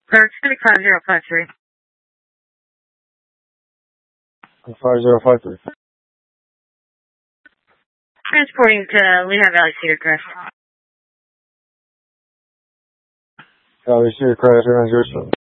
Clerk 5053. 5053. Transporting to Lehigh Valley Cedar Crest. Valley Cedar Crest, 007.